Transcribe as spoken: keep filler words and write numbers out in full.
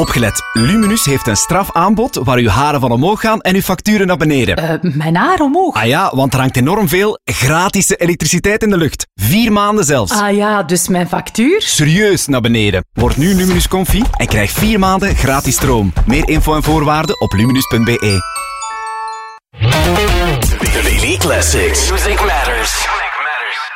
Opgelet, Luminus heeft een strafaanbod waar uw haren van omhoog gaan en uw facturen naar beneden. Uh, mijn haar omhoog? Ah ja, want er hangt enorm veel gratis elektriciteit in de lucht. Vier maanden zelfs. Ah ja, dus mijn factuur? Serieus naar beneden. Word nu Luminus Comfy en krijg vier maanden gratis stroom. Meer info en voorwaarden op luminus punt b e. Daily Classics. Music Matters.